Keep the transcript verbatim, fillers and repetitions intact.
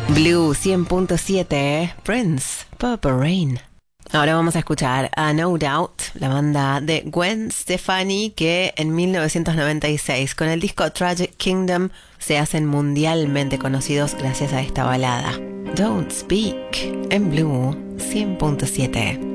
Blue cien punto siete, Prince, Purple Rain. Ahora vamos a escuchar a No Doubt, la banda de Gwen Stefani, que en mil novecientos noventa y seis, con el disco Tragic Kingdom, se hacen mundialmente conocidos gracias a esta balada. Don't Speak, en Blue cien punto siete.